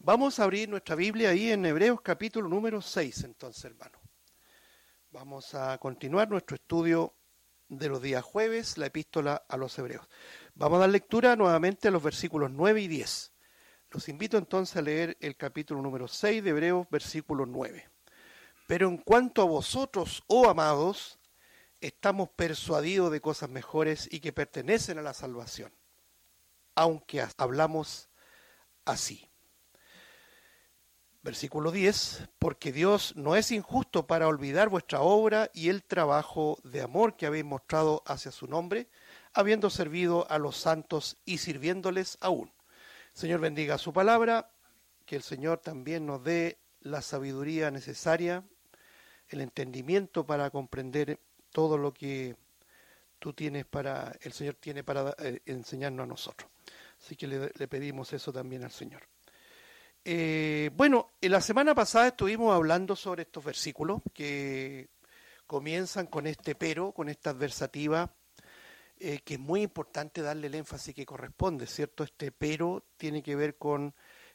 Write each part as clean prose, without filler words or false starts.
Vamos a abrir nuestra Biblia ahí en Hebreos capítulo número 6, entonces, hermano. Vamos a continuar nuestro estudio de los días jueves, la epístola a los Hebreos. Vamos a dar lectura nuevamente a los versículos 9 y 10. Los invito entonces a leer el capítulo número 6 de Hebreos, versículo 9. Pero en cuanto a vosotros, oh amados, estamos persuadidos de cosas mejores y que pertenecen a la salvación, aunque hablamos así. Versículo 10, porque Dios no es injusto para olvidar vuestra obra y el trabajo de amor que habéis mostrado hacia su nombre, habiendo servido a los santos y sirviéndoles aún. Señor bendiga su palabra, que el Señor también nos dé la sabiduría necesaria, el entendimiento para comprender todo lo que el Señor tiene para enseñarnos a nosotros. Así que le pedimos eso también al Señor. Bueno, en la semana pasada estuvimos hablando sobre estos versículos que comienzan con este pero, con esta adversativa, que es muy importante darle el énfasis que corresponde, ¿cierto? Este pero tiene que ver con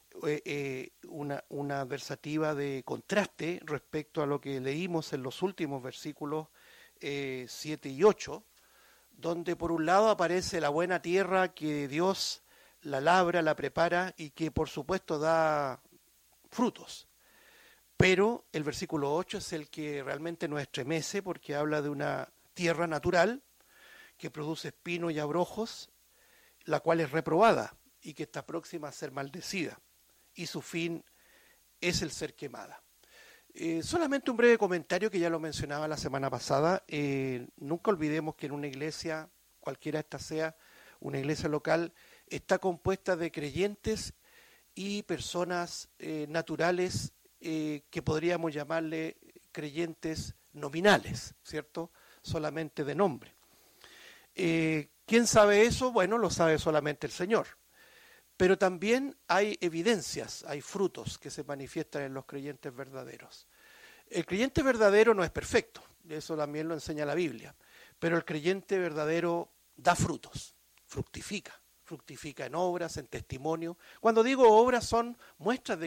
una adversativa de contraste respecto a lo que leímos en los últimos versículos 7 y 8, donde por un lado aparece la buena tierra que Dios la labra, la prepara y que por supuesto da frutos. Pero el versículo 8 es el que realmente nos estremece porque habla de una tierra natural que produce espinos y abrojos, la cual es reprobada y que está próxima a ser maldecida y su fin es el ser quemada. Solamente un breve comentario que ya lo mencionaba la semana pasada. Nunca olvidemos que en una iglesia, cualquiera esta sea, una iglesia local, está compuesta de creyentes y personas naturales que podríamos llamarle creyentes nominales, ¿cierto? Solamente de nombre. ¿Quién sabe eso? Bueno, lo sabe solamente el Señor. Pero también hay evidencias, hay frutos que se manifiestan en los creyentes verdaderos. El creyente verdadero no es perfecto, eso también lo enseña la Biblia, pero el creyente verdadero da frutos, fructifica en obras, en testimonio. Cuando digo obras son muestras de